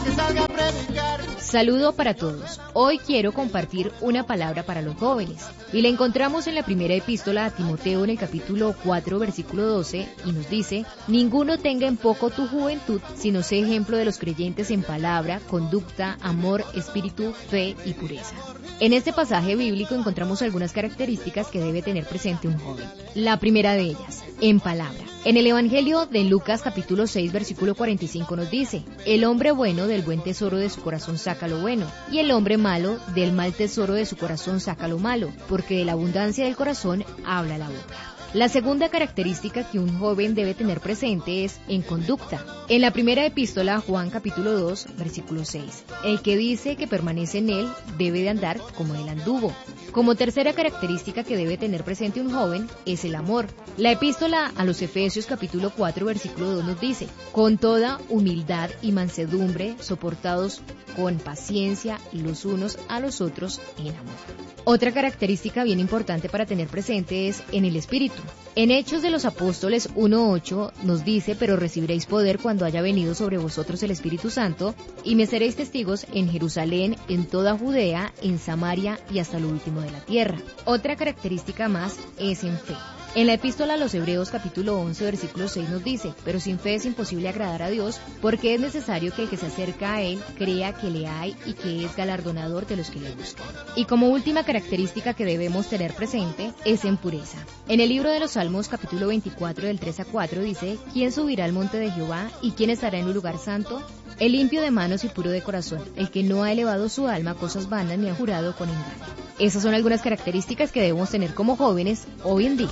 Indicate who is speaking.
Speaker 1: salga a predicar.
Speaker 2: Saludo para todos. Hoy quiero compartir una palabra para los jóvenes y la encontramos en la primera epístola a Timoteo en el capítulo 4 versículo 12 y nos dice: ninguno tenga en poco tu juventud, sino sé ejemplo de los creyentes en palabra, conducta, amor, espíritu, fe y pureza. En este pasaje bíblico encontramos algunas características que debe tener presente un joven. La primera de ellas, en palabra. En el Evangelio de Lucas capítulo 6 versículo 45 nos dice: el hombre bueno del buen tesoro de su corazón saca lo bueno, y el hombre malo del mal tesoro de su corazón saca lo malo, porque de la abundancia del corazón habla la boca. La segunda característica que un joven debe tener presente es en conducta. En la primera epístola a Juan capítulo 2 versículo 6, el que dice que permanece en él debe de andar como él anduvo. Como tercera característica que debe tener presente un joven es el amor. La epístola a los Efesios capítulo 4 versículo 2 nos dice: con toda humildad y mansedumbre, soportados con paciencia los unos a los otros en amor. Otra característica bien importante para tener presente es en el Espíritu. En Hechos de los Apóstoles 1:8 nos dice: pero recibiréis poder cuando haya venido sobre vosotros el Espíritu Santo, y me seréis testigos en Jerusalén, en toda Judea, en Samaria y hasta lo último de la tierra. Otra característica más es en fe. En la epístola a los Hebreos capítulo 11 versículo 6 nos dice: pero sin fe es imposible agradar a Dios, porque es necesario que el que se acerca a Él crea que le hay y que es galardonador de los que le buscan. Y como última característica que debemos tener presente es en pureza. En el libro de los Salmos capítulo 24 del 3 a 4 dice: ¿quién subirá al monte de Jehová y quién estará en un lugar santo? El limpio de manos y puro de corazón, el que no ha elevado su alma a cosas vanas ni ha jurado con engaño. Esas son algunas características que debemos tener como jóvenes hoy en día.